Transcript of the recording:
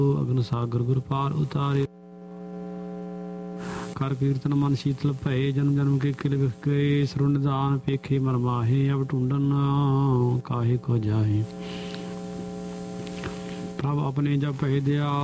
ਅਗਨ ਸਾਗਰ ਗੁਰ ਪਾਰ ਉਤਾਰੇ। ਕਰ ਕੀਰਤਨ ਮਨ ਸ਼ੀਤਲ ਭਏ, ਜਨਮ ਜਨਮ ਕੇ ਕਿਲ ਵਿਖ ਗਏ। ਸਰੁ ਨਿਧਾਨ ਪੇਖੇ ਮਨ ਮਾਹੇ, ਅਬ ਢੂੰਡਨ ਕਾਹੇ ਕੋ ਜਾਹੇ। ਪ੍ਰਭ ਆਪਣੇ ਜਪ ਹੈ ਦਿਆ